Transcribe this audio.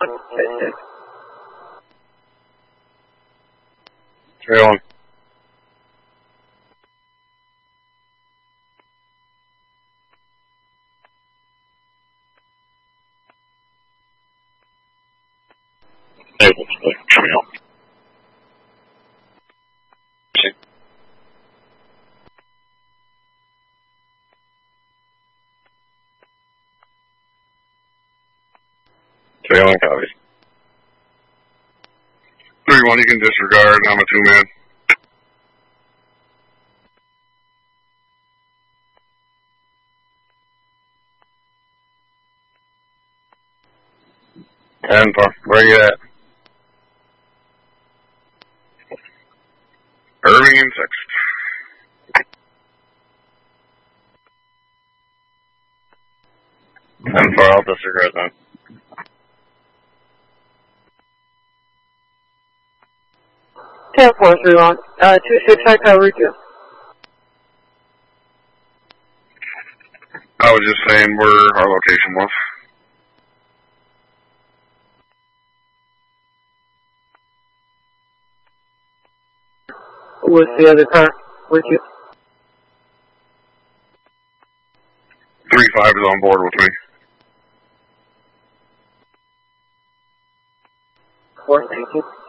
Trailing. Able to trail. Trailing copy. 3-1, you can disregard. I'm a 2-man. And where you at? Irving in 6th. And far, I'll disregard then. Ten 4-3-1. 2-6, I covered you. I was just saying where our location was. What's the other car with you? 3-5 is on board with me. 4, thank you.